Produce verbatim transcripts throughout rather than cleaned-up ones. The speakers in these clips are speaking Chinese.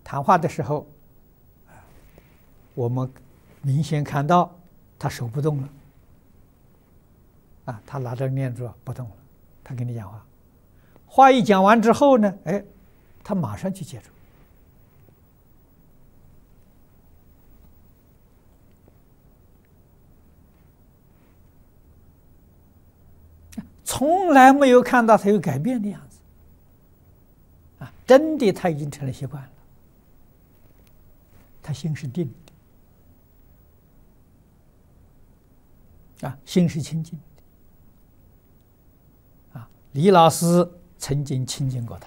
谈话的时候，我们明显看到他手不动了，啊，他拿着念珠不动了，他跟你讲话，话一讲完之后呢，哎，他马上去接住。从来没有看到他有改变的样子，啊，真的他已经成了习惯了，他心是定的，啊，心是清净的，啊，李老师曾经亲近过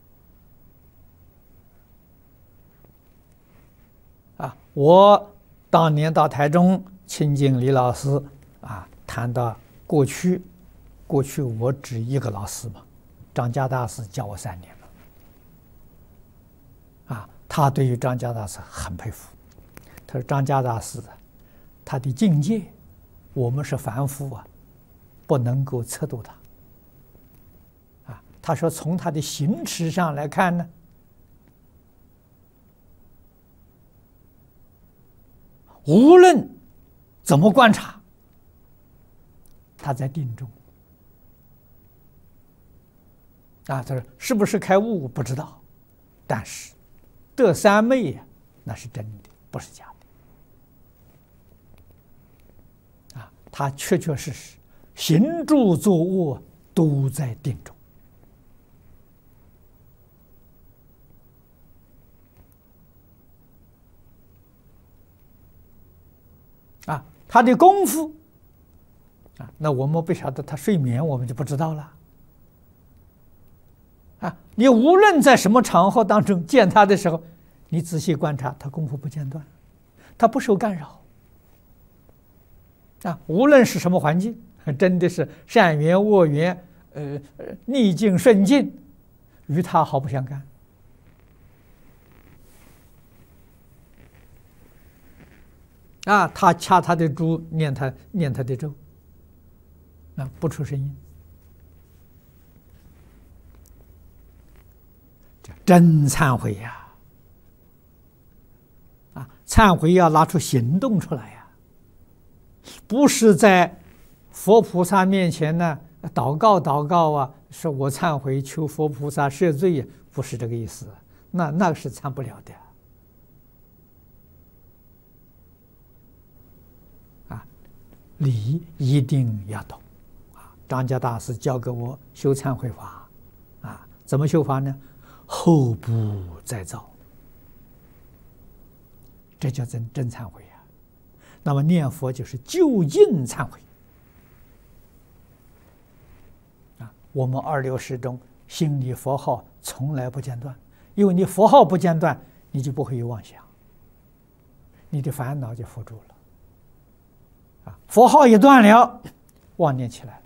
他，啊，我当年到台中亲近李老师，啊，谈到过去。过去我只一个老师嘛，张家大师教我三年了，啊，他对于张家大师很佩服。他说张家大师他的境界，我们是凡夫啊，不能够测度他。啊，他说从他的行持上来看呢，无论怎么观察，他在定中。啊，他说是不是开悟不知道，但是得三昧呀，那是真的，不是假的。啊，他确确实实行住坐卧都在定中。啊，他的功夫，啊，那我们不晓得他睡眠，我们就不知道了。啊，你无论在什么场合当中见他的时候，你仔细观察，他功夫不间断，他不受干扰。啊，无论是什么环境，真的是善缘恶缘，呃，逆境顺境，与他毫不相干。啊，他掐他的珠，念他念他的咒，啊，不出声音。真忏悔呀！啊，忏悔要拿出行动出来呀，不是在佛菩萨面前呢祷告祷告啊，说我忏悔，求佛菩萨赦罪呀，不是这个意思，那那个是忏不了的。啊，理一定要懂啊！张家大师教给我修忏悔法，啊，怎么修法呢？后不再造，这叫真真忏悔啊！那么念佛就是就近忏悔啊！我们二六时中心里佛号从来不间断，因为你佛号不间断，你就不会有妄想，你的烦恼就伏住了啊！佛号一断了，妄念起来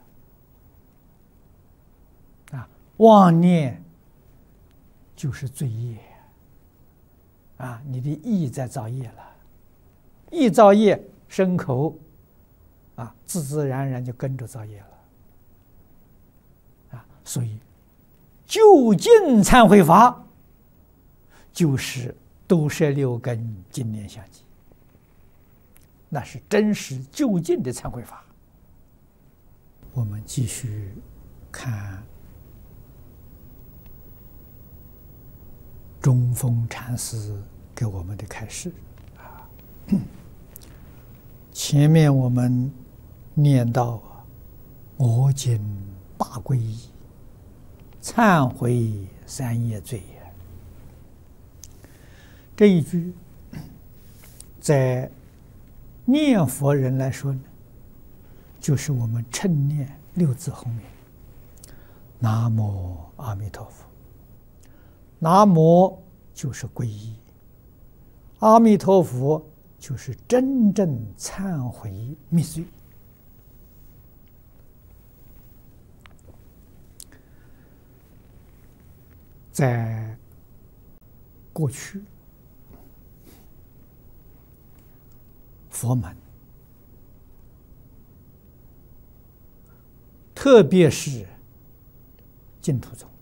了啊！妄念就是罪业啊！你的意在造业了，意造业生口啊，自自然然就跟着造业了啊！所以就近忏悔法就是都摄六根净念相继，那是真实就近的忏悔法。我们继续看中峰禅师给我们的开示啊，前面我们念到啊，我今大皈依，忏悔三业罪也。这一句，在念佛人来说呢，就是我们称念六字后面，南无阿弥陀佛。南无就是皈依，阿弥陀佛就是真正忏悔灭罪。在过去，佛门，特别是净土宗，